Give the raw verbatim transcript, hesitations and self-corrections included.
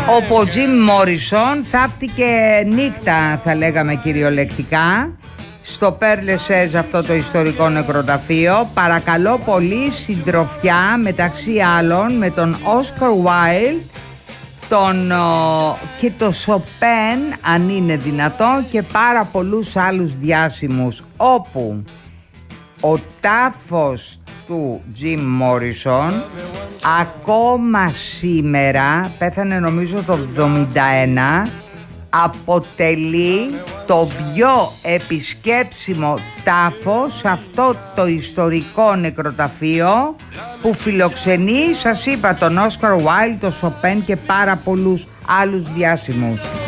όπου ο Τζιμ Μόρισον θαύτηκε νύχτα, θα λέγαμε κυριολεκτικά, στο Père Lachaise, αυτό το ιστορικό νεκροταφείο. Παρακαλώ πολύ, συντροφιά μεταξύ άλλων με τον Όσκαρ Wilde, τον, ο, και το Σοπέν, αν είναι δυνατόν, και πάρα πολλούς άλλους διάσημους, όπου ο τάφος του Τζιμ Μόρισον ακόμα σήμερα, πέθανε νομίζω το εβδομήντα ένα, αποτελεί το πιο επισκέψιμο τάφο σε αυτό το ιστορικό νεκροταφείο που φιλοξενεί, σας είπα, τον Όσκαρ Wilde, τον Σοπέν και πάρα πολλούς άλλους διάσημους.